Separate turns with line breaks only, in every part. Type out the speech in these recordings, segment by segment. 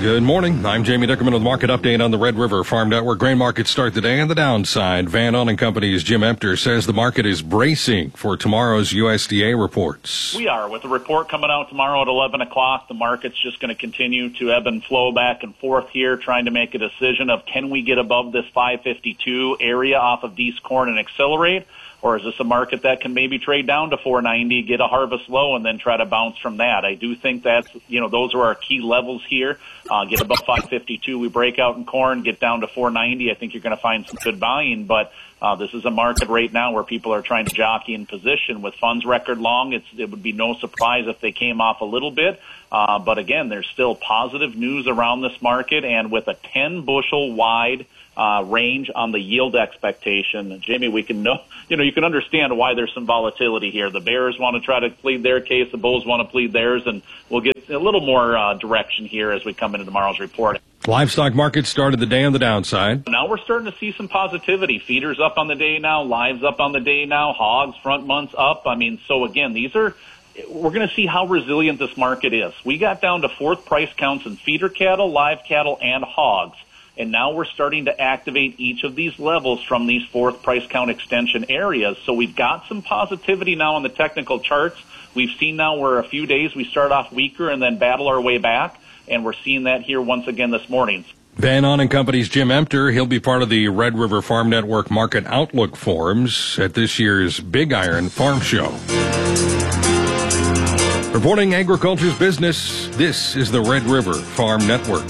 Good morning. I'm Jamie Dickerman with Market Update on the Red River Farm Network. Grain markets start the day on the downside. Van On & Company's Jim Empter says the market is bracing for tomorrow's USDA reports.
We are. With the report coming out tomorrow at 11 o'clock, the market's just going to continue to ebb and flow back and forth here, trying to make a decision of can we get above this 552 area off of Dees corn and accelerate? Or is this a market that can maybe trade down to 490, get a harvest low, and then try to bounce from that? I do think that's, those are our key levels here. Get above 552, we break out in corn, get down to 490. I think you're going to find some good buying, but this is a market right now where people are trying to jockey in position with funds record long. It would be no surprise if they came off a little bit. But again, there's still positive news around this market, and with a 10 bushel wide range on the yield expectation, Jamie, we can you can understand why there's some volatility here. The bears want to try to plead their case, the bulls want to plead theirs, and we'll get a little more direction here as we come into tomorrow's report.
Livestock market started the day on the downside.
Now we're starting to see some positivity. Feeders up on the day now, lives up on the day now, hogs front months up. So again, we're going to see how resilient this market is. We got down to fourth price counts in feeder cattle, live cattle, and hogs. And now we're starting to activate each of these levels from these fourth price count extension areas. So we've got some positivity now on the technical charts. We've seen now where a few days we start off weaker and then battle our way back. And we're seeing that here once again this morning.
Van On & Company's Jim Empter, he'll be part of the Red River Farm Network Market Outlook Forums at this year's Big Iron Farm Show. Reporting agriculture's business, this is the Red River Farm Network.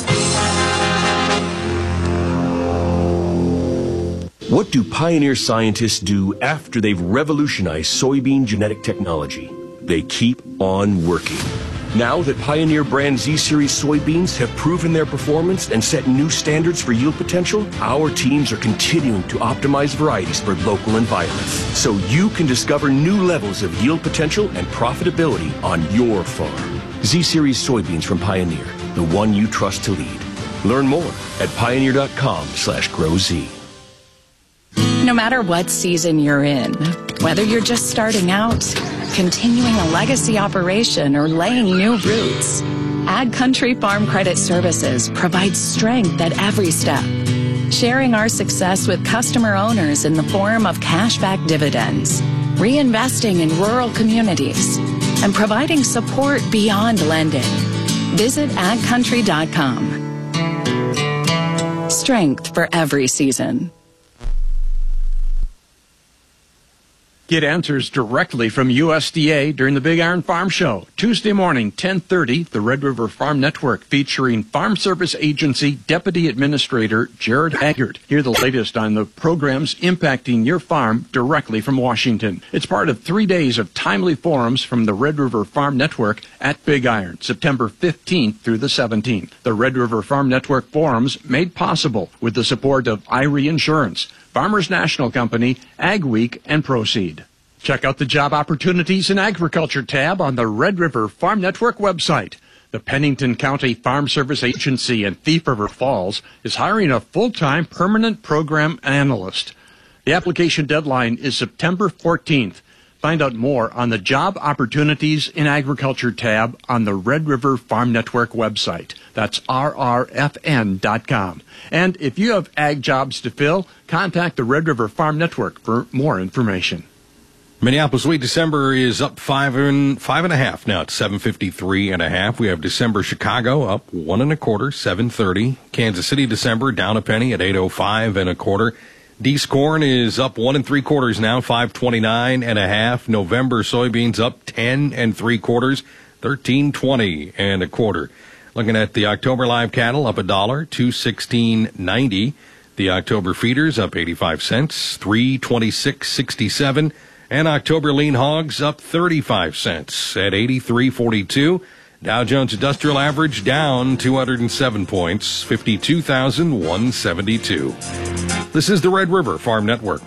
What do Pioneer scientists do after they've revolutionized soybean genetic technology? They keep on working. Now that Pioneer brand Z-Series soybeans have proven their performance and set new standards for yield potential, our teams are continuing to optimize varieties for local environments, so you can discover new levels of yield potential and profitability on your farm. Z-Series soybeans from Pioneer, the one you trust to lead. Learn more at pioneer.com/growz.
No matter what season you're in, whether you're just starting out, continuing a legacy operation, or laying new roots, Ag Country Farm Credit Services provides strength at every step, sharing our success with customer owners in the form of cashback dividends, reinvesting in rural communities, and providing support beyond lending. Visit agcountry.com. Strength for every season.
Get answers directly from USDA during the Big Iron Farm Show, Tuesday morning, 10:30, the Red River Farm Network, featuring Farm Service Agency Deputy Administrator Jared Haggard. Hear the latest on the programs impacting your farm directly from Washington. It's part of 3 days of timely forums from the Red River Farm Network at Big Iron, September 15th through the 17th. The Red River Farm Network forums made possible with the support of Irie Insurance, Farmers National Company, Ag Week, and Proceed. Check out the Job Opportunities in Agriculture tab on the Red River Farm Network website. The Pennington County Farm Service Agency in Thief River Falls is hiring a full-time permanent program analyst. The application deadline is September 14th. Find out more on the Job Opportunities in Agriculture tab on the Red River Farm Network website. That's rrfn.com. And if you have ag jobs to fill, contact the Red River Farm Network for more information.
Minneapolis wheat December is up 5.5 now. It's 753.5. We have December Chicago up 1 1/4, 730. Kansas City December down a penny at 805 1/4. Dees corn is up 1 3/4 now, 529.5. November soybeans up 10 3/4, 1320 1/4. Looking at the October live cattle, up $1, 216.90. The October feeders up 85 cents, 326.67. And October lean hogs up 35 cents at 83.42. Dow Jones Industrial Average down 207 points, 52,172. This is the Red River Farm Network.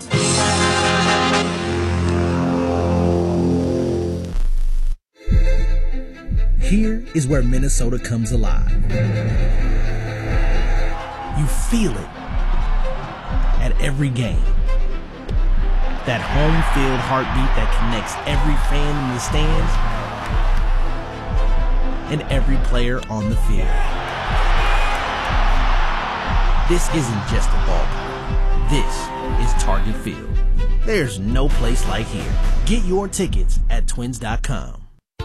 Here is where Minnesota comes alive. You feel it at every game. That home field heartbeat that connects every fan in the stands and every player on the field. This isn't just a ballpark. This is Target Field. There's no place like here. Get your tickets at twins.com.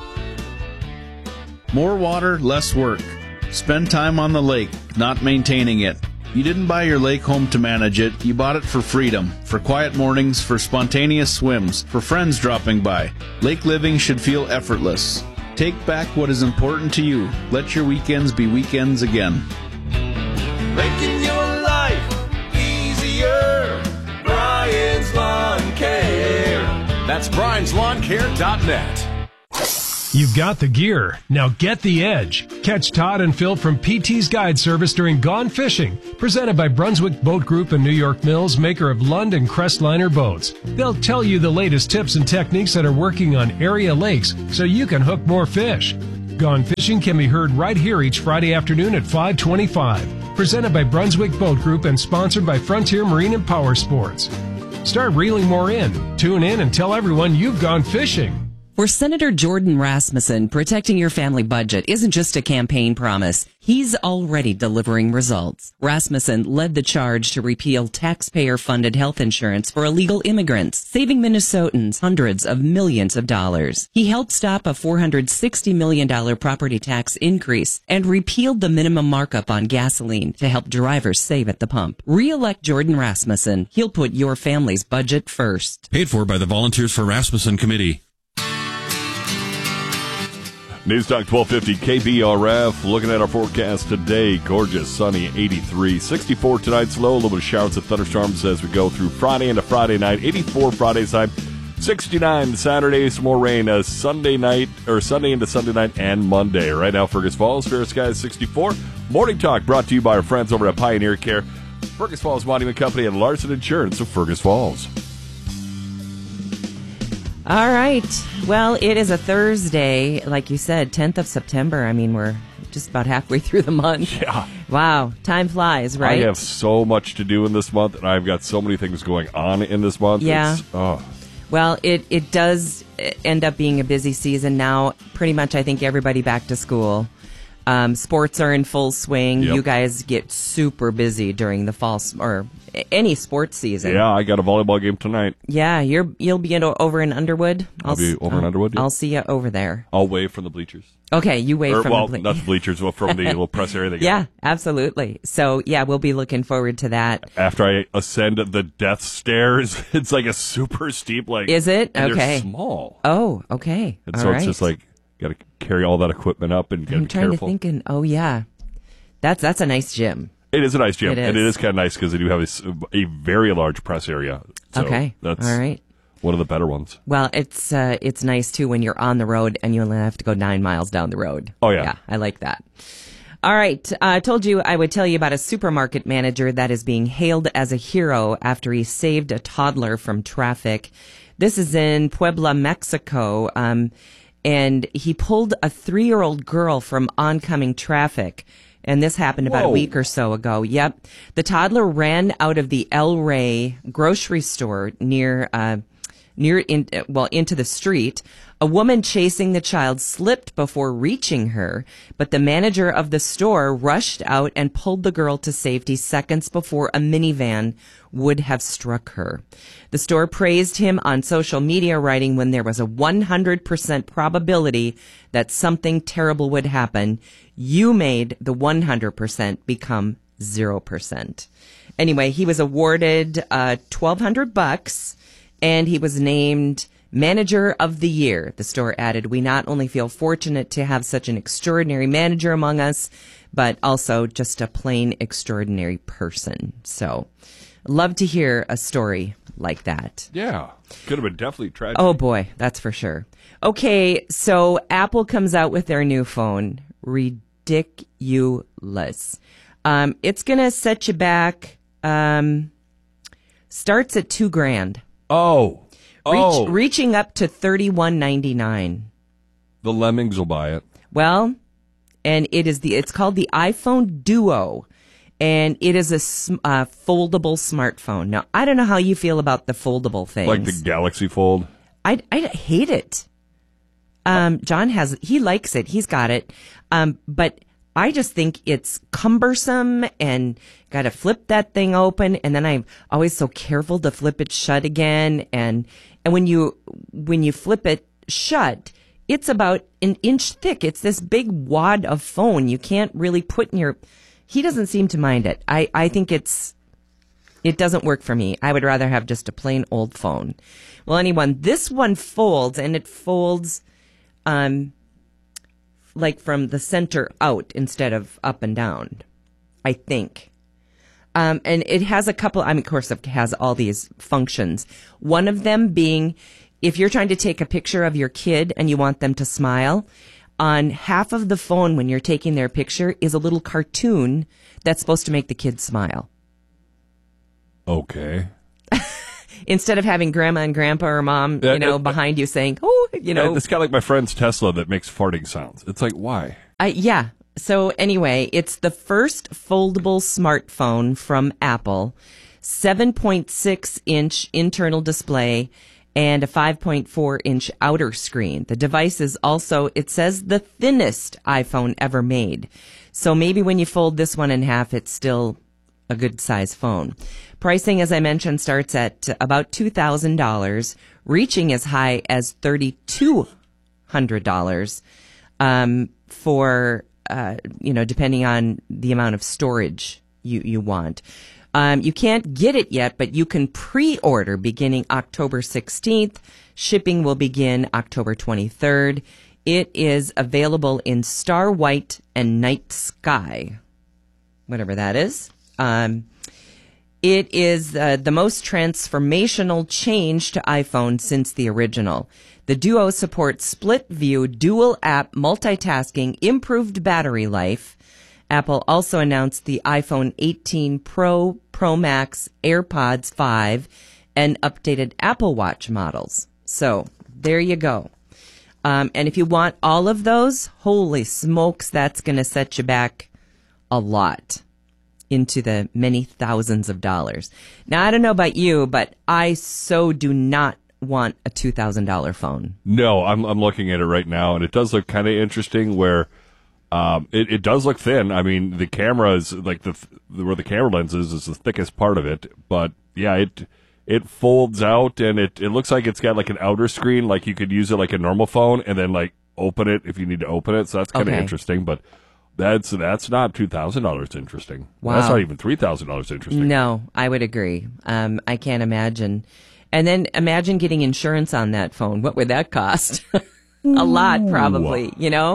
More water, less work. Spend time on the lake, not maintaining it. You didn't buy your lake home to manage it. You bought it for freedom, for quiet mornings, for spontaneous swims, for friends dropping by. Lake living should feel effortless. Take back what is important to you. Let your weekends be weekends again.
Making your life easier. Brian's Lawn Care. That's brianslawncare.net.
You've got the gear. Now get the edge. Catch Todd and Phil from PT's Guide Service during Gone Fishing, presented by Brunswick Boat Group and New York Mills, maker of Lund and Crestliner boats. They'll tell you the latest tips and techniques that are working on area lakes so you can hook more fish. Gone Fishing can be heard right here each Friday afternoon at 5:25. Presented by Brunswick Boat Group and sponsored by Frontier Marine and Power Sports. Start reeling more in. Tune in and tell everyone you've gone fishing.
For Senator Jordan Rasmussen, protecting your family budget isn't just a campaign promise. He's already delivering results. Rasmussen led the charge to repeal taxpayer-funded health insurance for illegal immigrants, saving Minnesotans hundreds of millions of dollars. He helped stop a $460 million property tax increase and repealed the minimum markup on gasoline to help drivers save at the pump. Re-elect Jordan Rasmussen. He'll put your family's budget first.
Paid for by the Volunteers for Rasmussen Committee.
News Talk 1250 KBRF. Looking at our forecast today, gorgeous, sunny, 83. 64 tonight's low, a little bit of showers and thunderstorms as we go through Friday into Friday night. 84 Friday's time. 69 Saturday, some more rain Sunday night, or Sunday into Sunday night and Monday. Right now, Fergus Falls, fair skies 64. Morning Talk brought to you by our friends over at Pioneer Care, Fergus Falls Monument Company, and Larson Insurance of Fergus Falls.
All right. Well, it is a Thursday, like you said, 10th of September. I mean, we're just about halfway through the month.
Yeah.
Wow. Time flies, right?
I have so much to do in this month, and I've got so many things going on in this month.
Yeah. Well, it does end up being a busy season now. Pretty much, I think, everybody back to school. Sports are in full swing.
Yep.
You guys get super busy during the fall or any sports season.
Yeah, I got a volleyball game tonight.
Yeah, you'll be over in Underwood.
I'll be over in Underwood. Yeah.
I'll see you over there.
I'll wave from the bleachers.
Okay, you wave from the bleachers.
Not the bleachers, but from the little press area.
Yeah, absolutely. So, yeah, we'll be looking forward to that.
After I ascend the death stairs, it's like a super steep,
Is it?
Okay.
They're
small.
Oh, okay.
And so it's just got to carry all that equipment up and got to be careful.
I'm trying to think, yeah. That's a nice gym.
It is a nice gym.
It is.
And it is kind of nice because they do have a very large press area. So
okay.
That's
all right.
One of the better ones.
Well, it's nice, too, when you're on the road and you only have to go 9 miles down the road.
Oh, yeah.
Yeah, I like that. All right. I told you I would tell you about a supermarket manager that is being hailed as a hero after he saved a toddler from traffic. This is in Puebla, Mexico. And he pulled a 3-year-old girl from oncoming traffic. And this happened about a week or so ago. Yep. The toddler ran out of the El Rey grocery store into the street. A woman chasing the child slipped before reaching her, but the manager of the store rushed out and pulled the girl to safety seconds before a minivan would have struck her. The store praised him on social media, writing, when there was a 100% probability that something terrible would happen, you made the 100% become 0%. Anyway, he was awarded $1,200 and he was named Manager of the Year. The store added, we not only feel fortunate to have such an extraordinary manager among us, but also just a plain extraordinary person. So, love to hear a story like that.
Yeah. Could have been definitely tragic.
Oh boy, that's for sure. Okay, so Apple comes out with their new phone. Ridiculous. It's going to set you back, starts at $2,000. Reaching up to $31.99.
The lemmings will buy it.
Well, and it's called the iPhone Duo, and it is a foldable smartphone. Now, I don't know how you feel about the foldable things.
Like the Galaxy Fold?
I hate it. John he likes it. He's got it. But I just think it's cumbersome and got to flip that thing open. And then I'm always so careful to flip it shut again. And when you flip it shut, it's about an inch thick. It's this big wad of phone you can't really put in your... He doesn't seem to mind it. I think it doesn't work for me. I would rather have just a plain old phone. Well, this one folds, and it folds like from the center out instead of up and down, I think. And it has a couple, of course, it has all these functions. One of them being, if you're trying to take a picture of your kid and you want them to smile, on half of the phone when you're taking their picture is a little cartoon that's supposed to make the kid smile.
Okay.
Instead of having grandma and grandpa or mom, behind you saying, oh,
It's kind of like my friend's Tesla that makes farting sounds. It's like, why?
Yeah. So anyway, it's the first foldable smartphone from Apple, 7.6-inch internal display, and a 5.4-inch outer screen. The device is also, it says, the thinnest iPhone ever made. So maybe when you fold this one in half, it's still a good size phone. Pricing, as I mentioned, starts at about $2,000, reaching as high as $3,200 for, depending on the amount of storage you want. You can't get it yet, but you can pre-order beginning October 16th. Shipping will begin October 23rd. It is available in Star White and Night Sky, whatever that is. It is the most transformational change to iPhone since the original. The Duo supports split view, dual app multitasking, improved battery life. Apple also announced the iPhone 18 Pro, Pro Max, AirPods 5, and updated Apple Watch models. So there you go. And if you want all of those, holy smokes, that's going to set you back a lot into the many thousands of dollars. Now, I don't know about you, but I so do not want a $2,000 phone.
No, I'm looking at it right now, and it does look kind of interesting where it does look thin. I mean, the camera is like where the camera lens is the thickest part of it. But yeah, it folds out, and it looks like it's got like an outer screen, like you could use it like a normal phone, and then like open it if you need to open it. So that's kind of interesting, but that's not $2,000 interesting.
Wow.
That's not even $3,000 interesting.
No, I would agree. I can't imagine. And then imagine getting insurance on that phone. What would that cost? A lot, probably,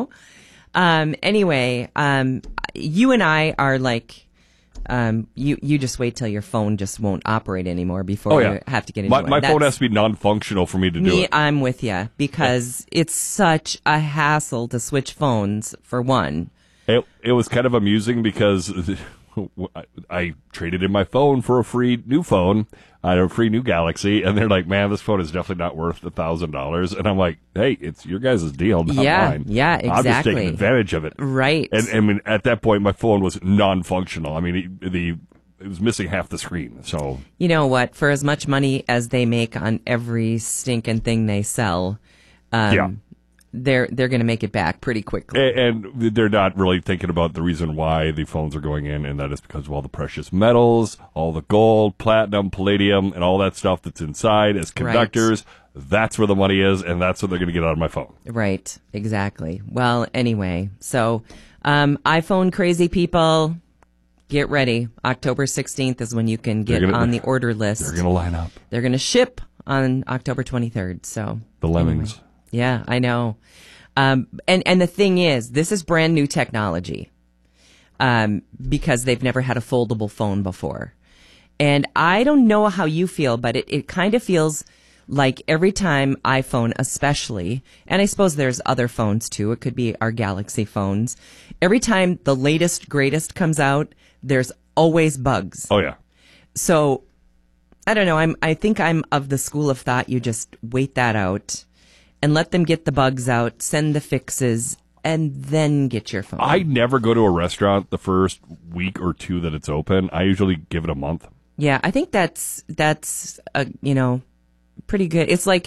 Anyway, you and I are like, you just wait till your phone just won't operate anymore before you have to get into it.
My phone has to be non-functional for me to do it.
I'm with you, because it's such a hassle to switch phones, for one.
It was kind of amusing because I traded in my phone for a free new phone. I had a free new Galaxy, and they're like, man, this phone is definitely not worth $1,000. And I'm like, hey, it's your guys' deal, not mine.
Yeah, exactly.
I'm just taking advantage of it.
Right.
And I mean, at that point, my phone was non-functional. I mean, it was missing half the screen. So
you know what? For as much money as they make on every stinking thing they sell, they're going to make it back pretty quickly.
And they're not really thinking about the reason why the phones are going in, and that is because of all the precious metals, all the gold, platinum, palladium, and all that stuff that's inside as conductors. Right. That's where the money is, and that's what they're going to get out of my phone.
Right, exactly. Well, anyway, so iPhone crazy people, get ready. October 16th is when you can get on the order list.
They're going to line up.
They're going to ship on October 23rd. So
the lemmings.
Anyway. Yeah, I know. And the thing is, this is brand new technology because they've never had a foldable phone before. And I don't know how you feel, but it kind of feels like every time iPhone especially, and I suppose there's other phones too, it could be our Galaxy phones, every time the latest, greatest comes out, there's always bugs.
Oh, yeah.
So, I don't know, I think I'm of the school of thought you just wait that out and let them get the bugs out, send the fixes, and then get your phone.
I never go to a restaurant the first week or two that it's open. I usually give it a month.
Yeah, I think that's pretty good. It's like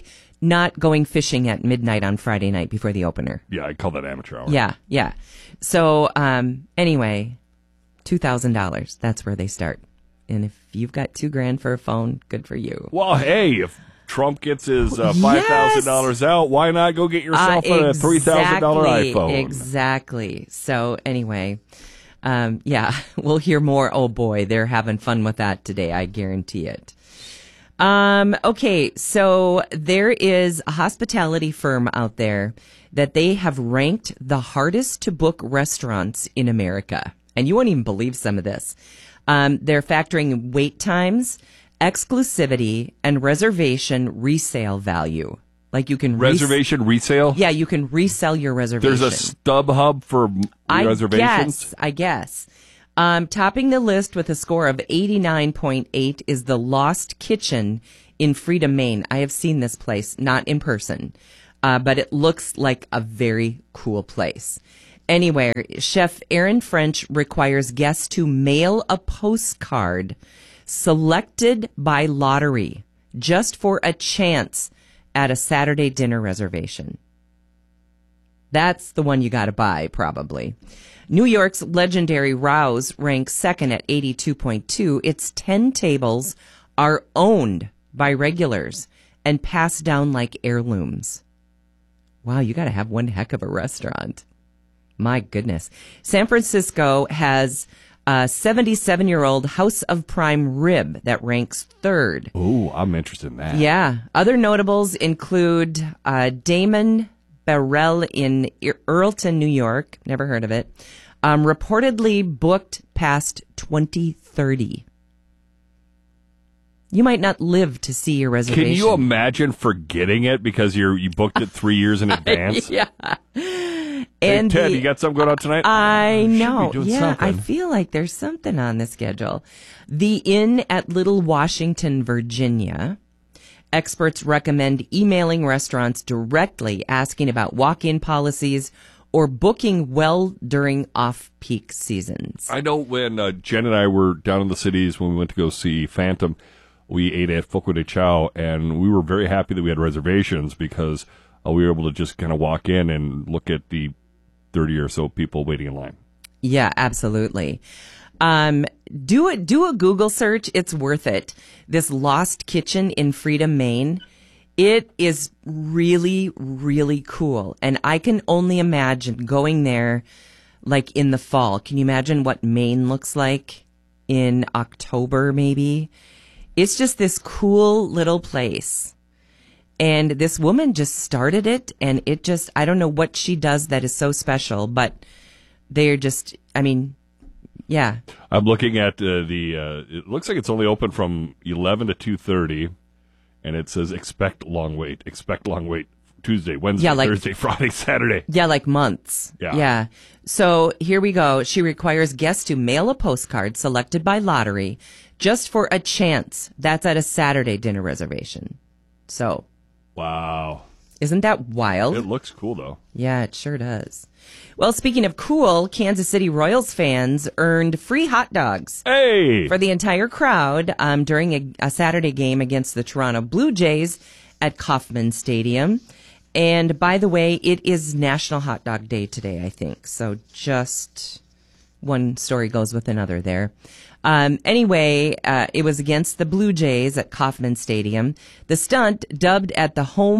not going fishing at midnight on Friday night before the opener.
Yeah, I call that amateur hour.
Yeah. So anyway, $2,000. That's where they start. And if you've got $2,000 for a phone, good for you.
Well, hey, if Trump gets his $5,000 out, why not go get yourself a $3,000 iPhone?
Exactly. So anyway, we'll hear more. Oh boy, they're having fun with that today. I guarantee it. Okay, so there is a hospitality firm out there that they have ranked the hardest to book restaurants in America. And you won't even believe some of this. They're factoring wait times, exclusivity, and reservation resale value. Like you can
reservation resale?
Yeah, you can resell your reservation.
There's a StubHub for reservations?
I guess. Topping the list with a score of 89.8 is the Lost Kitchen in Freedom, Maine. I have seen this place, not in person, but it looks like a very cool place. Anyway, Chef Aaron French requires guests to mail a postcard selected by lottery just for a chance at a Saturday dinner reservation. That's the one you got to buy, probably. New York's legendary Rouse ranks second at 82.2. Its 10 tables are owned by regulars and passed down like heirlooms. Wow, you got to have one heck of a restaurant. My goodness. San Francisco has a 77-year-old House of Prime rib that ranks third.
Ooh, I'm interested in that.
Yeah. Other notables include Damon Barrell in Earlton, New York. Never heard of it. Reportedly booked past 2030. You might not live to see your reservation.
Can you imagine forgetting it because you booked it 3 years in advance?
Yeah.
And hey, Ted, you got something going on tonight?
I know.
Yeah,
I feel like there's something on the schedule. The Inn at Little Washington, Virginia. Experts recommend emailing restaurants directly asking about walk-in policies or booking well during off-peak seasons.
I know when Jen and I were down in the cities when we went to go see Phantom, we ate at Fogo de Chao, and we were very happy that we had reservations because we were able to just kind of walk in and look at the 30 or so people waiting in line.
Yeah, absolutely. Do a Google search. It's worth it. This Lost Kitchen in Freedom, Maine. It is really, really cool. And I can only imagine going there like in the fall. Can you imagine what Maine looks like in October, maybe? It's just this cool little place. And this woman just started it, and it just, I don't know what she does that is so special, but they're just, yeah.
I'm looking at it looks like it's only open from 11 to 2:30, and it says expect long wait, Tuesday, Wednesday, Thursday, Friday, Saturday.
Yeah, like months. Yeah. So here we go. She requires guests to mail a postcard selected by lottery just for a chance. That's at a Saturday dinner reservation. So.
Wow.
Isn't that wild?
It looks cool, though.
Yeah, it sure does. Well, speaking of cool, Kansas City Royals fans earned free hot dogs for the entire crowd during a Saturday game against the Toronto Blue Jays at Kauffman Stadium. And by the way, it is National Hot Dog Day today, I think. So just one story goes with another there. Anyway, it was against the Blue Jays at Kauffman Stadium. The stunt, dubbed as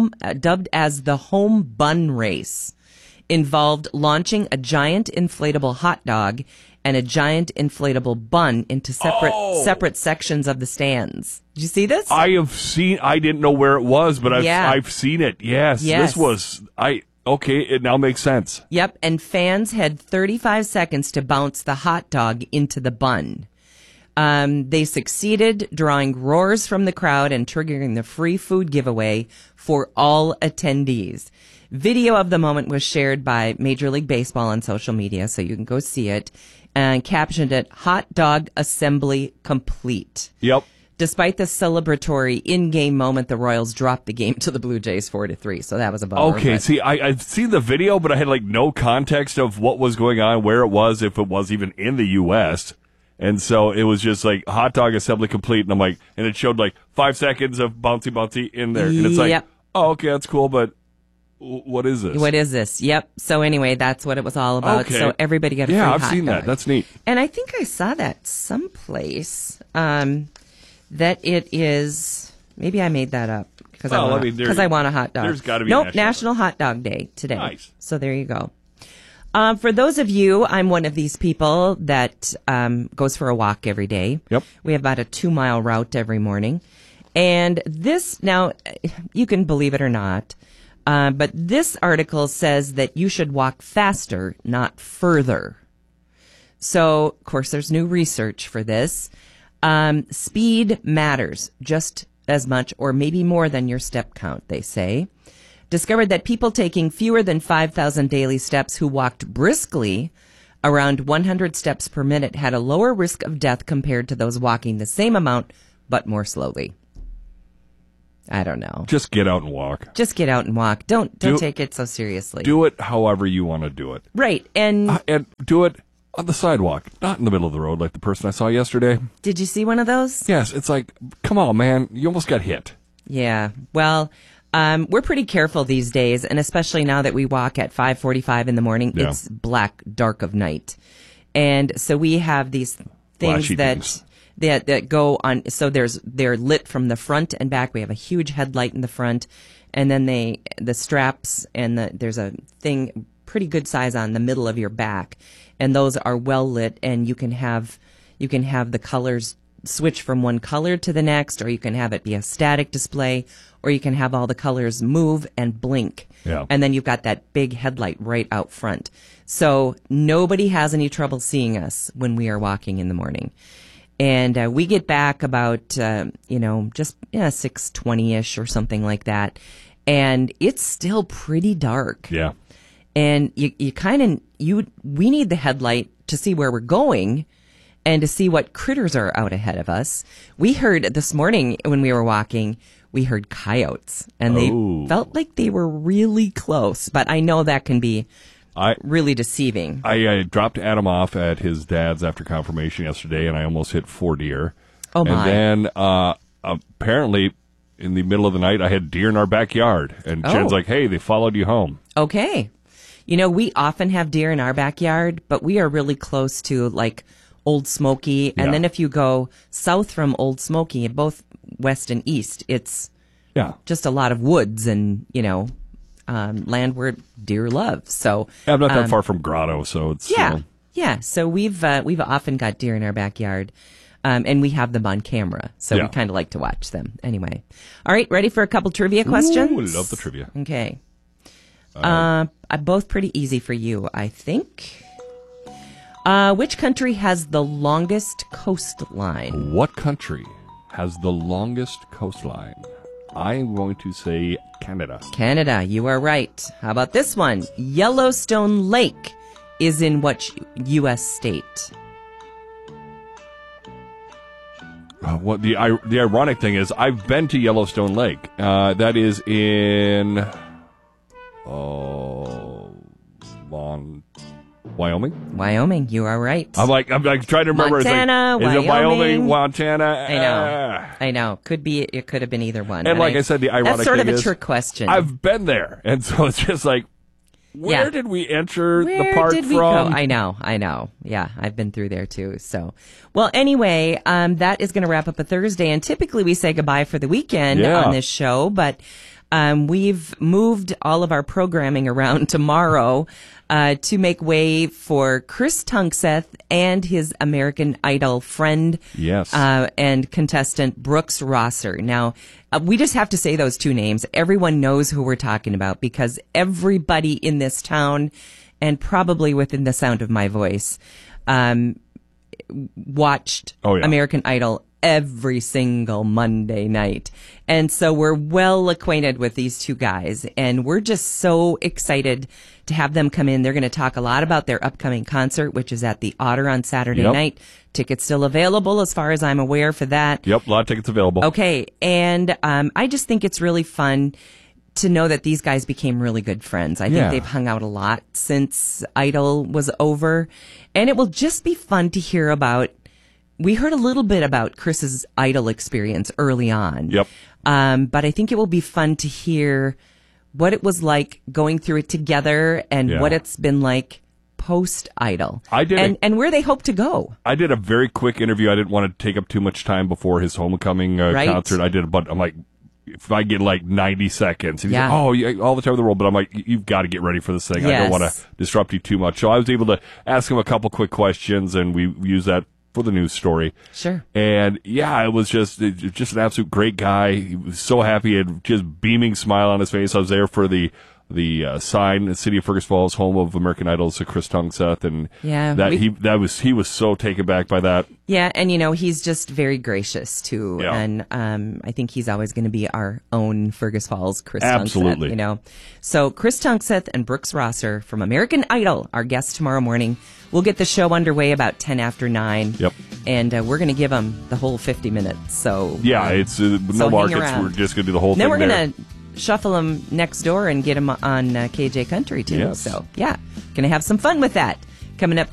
the home bun race, involved launching a giant inflatable hot dog and a giant inflatable bun into separate sections of the stands. Did you see this?
I didn't know where it was, but I've seen it. Yes. This was okay, it now makes sense.
Yep, and fans had 35 seconds to bounce the hot dog into the bun. They succeeded, drawing roars from the crowd and triggering the free food giveaway for all attendees. Video of the moment was shared by Major League Baseball on social media, so you can go see it, and captioned it, "Hot Dog Assembly Complete."
Yep.
Despite the celebratory in-game moment, the Royals dropped the game to the Blue Jays 4-3, so that was a bummer.
Okay, see, I've seen the video, but I had no context of what was going on, where it was, if it was even in the U.S., and so it was just hot dog assembly complete. And I'm and it showed 5 seconds of bouncy in there. And it's oh, okay, that's cool, but what is this?
What is this? Yep. So anyway, that's what it was all about.
Okay.
So everybody got a free
Yeah,
hot
I've
dog.
seen that. That's neat.
And I think I saw that someplace, that it is, maybe I made that up because I want a hot dog.
There's got to be
National Hot Dog Day today.
Nice.
So there you go. For those of you, I'm one of these people that goes for a walk every day.
Yep.
We have about a 2-mile route every morning. And this, now, you can believe it or not, but this article says that you should walk faster, not further. So, of course, there's new research for this. Speed matters just as much or maybe more than your step count, they say. Discovered that people taking fewer than 5,000 daily steps who walked briskly around 100 steps per minute had a lower risk of death compared to those walking the same amount but more slowly. I don't know.
Just get out and walk.
Just get out and walk. Don't take it so seriously.
Do it however you want to do it.
Right. And
do it on the sidewalk, not in the middle of the road like the person I saw yesterday.
Did you see one of those?
Yes. It's like, come on, man. You almost got hit.
Yeah. Well, we're pretty careful these days, and especially now that we walk at 5:45 in the morning,
Yeah.
It's black, dark of night. And so we have these things
Flashy things.
that go on. So they're lit from the front and back. We have a huge headlight in the front, and then the straps and there's a thing pretty good size on the middle of your back, and those are well lit, and you can have the colors switch from one color to the next, or you can have it be a static display, or you can have all the colors move and blink.
Yeah.
And then you've got that big headlight right out front. So nobody has any trouble seeing us when we are walking in the morning. And we get back about, just 6:20-ish or something like that. And it's still pretty dark.
Yeah.
And we need the headlight to see where we're going and to see what critters are out ahead of us. We heard this morning when we were walking, we heard coyotes, and they felt like they were really close. But I know that can be really deceiving.
I dropped Adam off at his dad's after confirmation yesterday, and I almost hit 4 deer.
Oh, my.
And then apparently in the middle of the night, I had deer in our backyard. And Jen's like, hey, they followed you home.
Okay. We often have deer in our backyard, but we are really close to, like, Old Smoky. And then if you go south from Old Smoky, both west and east, it's just a lot of woods and, land where deer love. So
I'm not that far from Grotto, so it's
yeah. So we've often got deer in our backyard, and we have them on camera, so we kind of like to watch them. Anyway, all right, ready for a couple trivia questions?
Ooh, love the trivia.
Okay, both pretty easy for you, I think. Which country has the longest coastline?
What country has the longest coastline? I'm going to say Canada.
Canada, you are right. How about this one? Yellowstone Lake is in what U.S. state?
What the ironic thing is, I've been to Yellowstone Lake. That is in Wyoming.
Wyoming, you are right.
I'm trying to remember.
Montana,
is it Wyoming, Montana?
I know. It could have been either one.
And like I said, the ironic
that's sort
thing
of a
is,
trick question.
I've been there, and so it's just like, where did we enter the park
did we
from?
Go? I know. Yeah, I've been through there too. So, well, anyway, that is going to wrap up a Thursday, and typically we say goodbye for the weekend on this show, but we've moved all of our programming around tomorrow to make way for Chris Tunkseth and his American Idol friend and contestant Brooks Rosser. Now, we just have to say those two names. Everyone knows who we're talking about because everybody in this town and probably within the sound of my voice watched American Idol every single Monday night. And so we're well acquainted with these two guys, and we're just so excited to have them come in. They're going to talk a lot about their upcoming concert, which is at the Otter on Saturday night. Tickets still available as far as I'm aware for that.
Yep, a lot of tickets available.
Okay, and I just think it's really fun to know that these guys became really good friends. I think they've hung out a lot since Idol was over, and it will just be fun to hear about. We heard a little bit about Chris's Idol experience early on.
Yep.
But I think it will be fun to hear what it was like going through it together and what it's been like post-Idol. And where they hope to go.
I did a very quick interview. I didn't want to take up too much time before his homecoming concert. I did, but I'm like, if I get like 90 seconds, he's like, oh, yeah, all the time in the world, but I'm like, you've got to get ready for this thing. I don't want to disrupt you too much. So I was able to ask him a couple quick questions, and we used that for the news story.
Sure.
And it was just an absolute great guy. He was so happy. He had just beaming smile on his face. I was there for the sign, the City of Fergus Falls, home of American Idol's Chris Tungseth, and he was so taken back by that.
Yeah, and he's just very gracious too, and I think he's always going to be our own Fergus Falls Chris
Absolutely.
Tungseth. So Chris Tungseth and Brooks Rosser from American Idol, our guests tomorrow morning. We'll get the show underway about 10 after 9.
Yep.
And we're going to give them the whole 50 minutes. So
it's no markets. We're just going to do the whole thing.
Then we're going to shuffle them next door and get them on KJ Country too.
Yes.
So going to have some fun with that coming up.